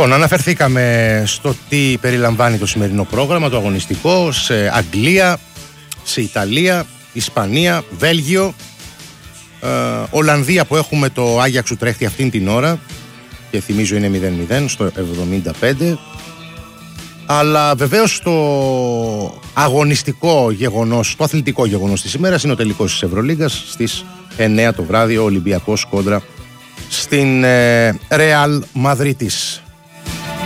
Λοιπόν, αναφερθήκαμε στο τι περιλαμβάνει το σημερινό πρόγραμμα, το αγωνιστικό, σε Αγγλία, σε Ιταλία, Ισπανία, Βέλγιο, Ολλανδία που έχουμε το Άγιαξ Ουτρέχτη αυτήν την ώρα και θυμίζω είναι 0-0 στο 75. Αλλά βεβαίως το αγωνιστικό γεγονός, το αθλητικό γεγονός της ημέρας είναι ο τελικός της Ευρωλίγκας στις 9 το βράδυ, ο Ολυμπιακός κόντρα στην Ρεάλ Μαδρίτης.